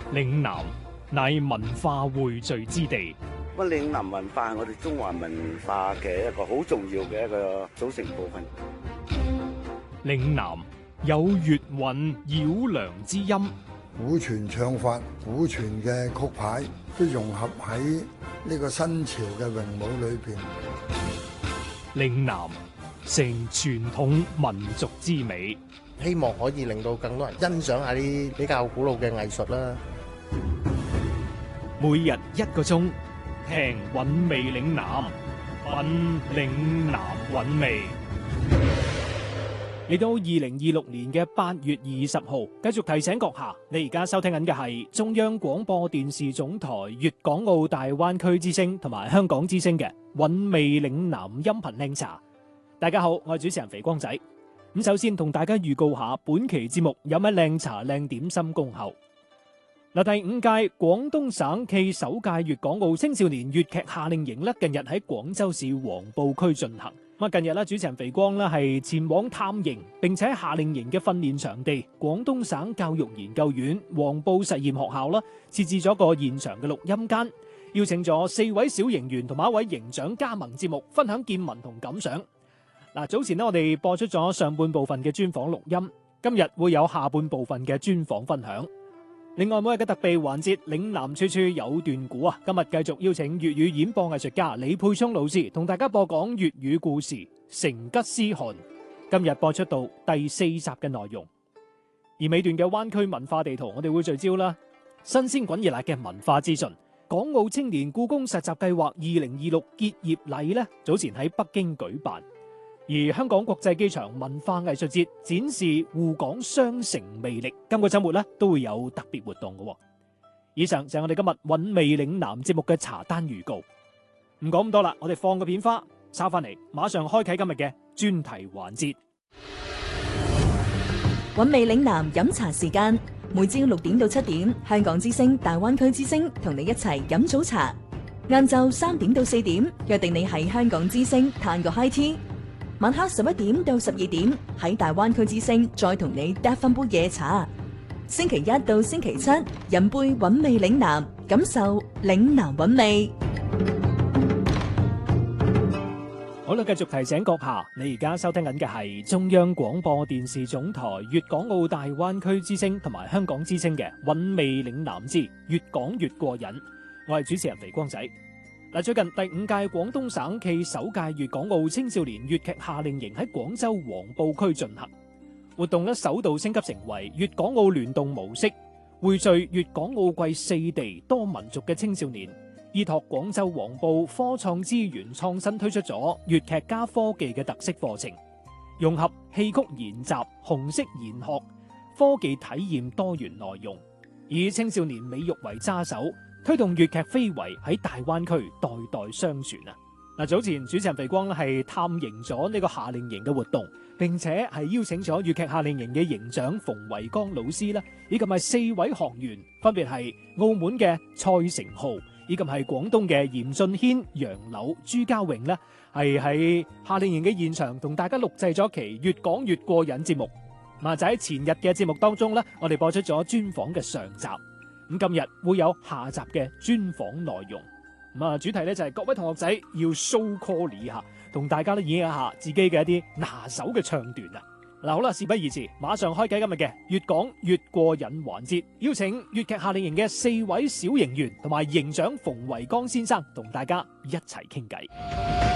嶺南乃文化匯聚之地。 咁嶺南文化係我哋中華文化嘅一個好重要嘅一個組成部分。 嶺南有粵韻繞梁之音， 古傳唱法、古傳嘅曲牌都融合喺呢個新潮嘅詠舞裏邊。 嶺南成傳統民族之美， 希望可以令到更多人欣賞下啲比較古老嘅藝術啦。 每日1個鐘，聽韻味嶺南，品嶺南韻味。嚟到2026年嘅8月20號，繼續提醒閣下，你而家收聽緊嘅係中央廣播電視總台粵港澳大灣區之聲同埋香港之聲嘅韻味嶺南音頻靚茶。大家好，我係主持人肥光仔。咁首先同大家預告下本期節目有咩靚茶靚點心恭候。第5屆廣東省暨首屆粵港澳青少年粵劇夏令營近日喺廣州市黃埔區進行。近日主持人肥光係前往探營，並且夏令營嘅訓練場地廣東省教育研究院黃埔實驗學校設置咗個現場嘅錄音間，邀請咗4位小營員同埋1位營長加盟節目，分享見聞同感想。早前我哋播出咗上半部分嘅專訪錄音，今日會有下半部分嘅專訪分享。另外每日嘅特備環節嶺南處處有段古今日繼續邀請粵語演播藝術家李沛聰老師同大家播講粵語故事《成吉思汗》，今日播出到第4集嘅內容。而尾段嘅灣區文化地圖，我哋會聚焦新鮮滾熱辣嘅文化資訊。港澳青年故宮實習計劃2026結業禮早前喺北京舉辦。而香港國際機場文化藝術節展示滬港雙城魅力，今個週末都會有特別活動嘅。以上就係我哋今日韻味嶺南節目嘅茶單預告。唔講咁多啦，我哋放個片花，抄翻嚟，馬上開啟今日嘅專題環節。 韻味嶺南飲茶時間，每朝6點到7點，香港之聲、大灣區之聲同你一齊飲早茶。晏晝3點到4點，約定你喺香港之聲嘆個 high tea。晚黑11點到12點喺大灣區之聲再同你搭翻杯夜茶。星期1到星期7飲杯韻味嶺南，感受嶺南韻味。 好啦，繼續提醒閣下，你而家收聽緊嘅係中央廣播電視總台粵港澳大灣區之聲同埋香港之聲嘅韻味嶺南之越講越過癮。我係主持人肥光仔。最近第5屆廣東省暨首屆粵港澳青少年粵劇夏令營喺廣州黃埔區進行，活動首度升級成為粵港澳聯動模式，匯聚粵港澳貴4地多民族嘅青少年，依託廣州黃埔科創資源創新推出咗粵劇加科技嘅特色課程，融合戲曲研習、紅色研學、科技體驗多元內容，以青少年美育為揸手，推動粵劇非遺喺大灣區代代相傳。早前主持人肥光係探營咗呢個夏令營嘅活動，並且係邀請咗粵劇夏令營嘅營長馮維剛老師以及係4位學員，分別係澳門嘅蔡成浩，以及係廣東嘅嚴俊軒、楊柳、朱家榮係喺夏令營嘅現場同大家錄製咗期越講越過癮節目。就喺前日嘅節目當中我哋播出咗專訪嘅上集。今日會有下集嘅專訪內容。主題就係各位同學仔要 show call 一下，同大家演繹下自己嘅一啲拿手嘅唱段。好啦，事不宜遲，馬上開啟今日嘅越講越過癮環節，邀請粵劇夏令營嘅4位小營員同埋營長馮維剛先生同大家一齊傾偈。